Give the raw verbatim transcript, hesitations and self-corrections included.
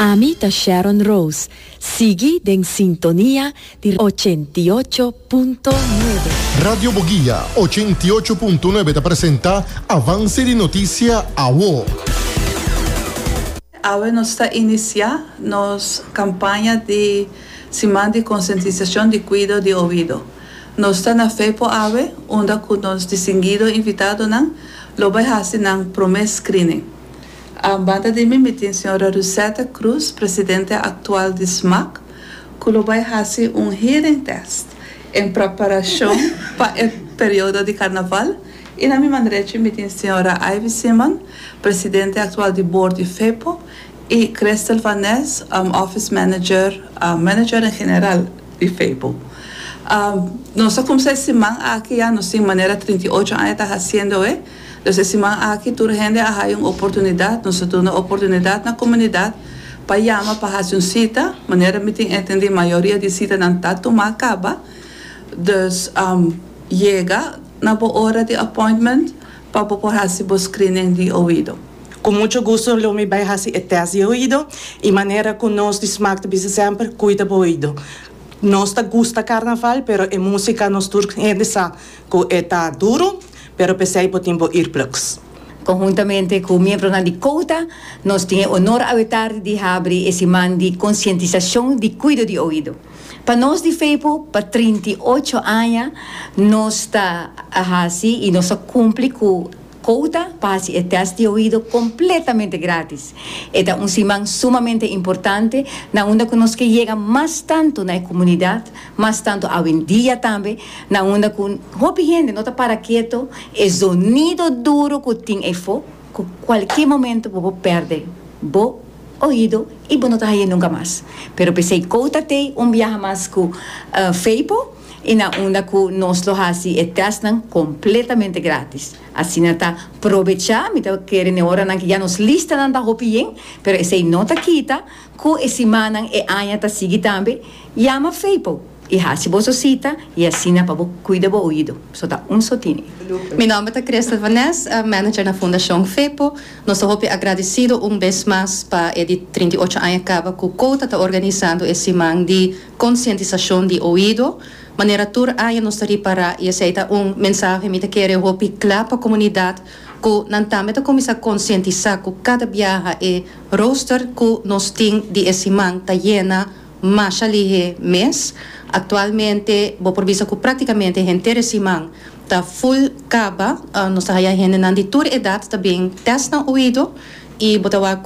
Amita Sharon Rose, sigue en sintonía de ochenta y ocho punto nueve. Radio Boguía ochenta y ocho punto nueve te presenta Avance de Noticia A W O. A W O nos está iniciando nos campaña de semana de concientización de cuidado de oído. Nos está na FEPO A W O, onde com nos distinguido invitado nan lo vai hacer nan promes screening. A banda de mim tem a senhora Rosetta Cruz, presidente atual de S M A C, que lo vai fazer um hearing test em preparação para o período de carnaval. E na minha direita me tem a senhora Ivy Simon, presidente atual de board de FEPO, e Cristel Van Ness, um, office manager, uh, manager em general de FEPO. Um, nós começamos a semana aqui já, nós temos maneira trinta e oito anos está fazendo, é? Nós semana aqui toda gente a uma oportunidade, nós temos uma oportunidade na comunidade para chamar para fazer uma cita, maneira me tem entender a maioria de cita não está tomar acaba, dus um, chega na boa hora de appointment para poder fazer o screening de ouvido. Com muito gosto, eu me vai fazer o teste de ouvido e maneira que nós de S M A C sempre cuida do ouvido. Nós gosta carnaval, pero a música nós turcos que está duro, pero pensei por tempo earplugs. Conjuntamente com o membro da Cota, nós temos o honor de abrir esse man de conscientização de cuidado de ouvido. Para nós de FEPO, para trinta e oito anos, nós está assim e nós cumpre com Cota para fazer o teste de ouvido completamente grátis. É um semana sumamente importante, na onde que nós que chega mais tanto na comunidade, mais tanto ao dia também, na onde que a gente não está para quieto, é sonido duro que tem é fogo, que qualquer momento você perde o ouvido e você não está aí nunca mais. Pero pensei que Cota tem um viaje mais com uh, FEPO, e na onda que nós lo hasi e testan completamente grátis. Assim nata aproveitar, me tá querendo hora na que já nos lista nanda hopien, pero esse nota quita, que esse manan e anya ta sigue também, chama FEPO. E hasi boa cita e assim na para cuidar do ouvido. Só tá um sotini. Meu nome é Cristel Van Ness, manager na Fundação FEPO. Nós estamos agradecidos uma vez mais para ele trinta e oito anos acaba que o Cota está organizando esse man de conscientização de ouvido. Maneira tur aí nós estamos para e aceita um mensagem me querer hopi claro para a comunidade que não também começar a conscientizar que cada viagem é roster que nós temos de esse man está llena mais ali mês. Atualmente, vou por vista que praticamente a gente esse man está full caba, uh, nós estamos aí gente de toda idade também testa o ouvido e botar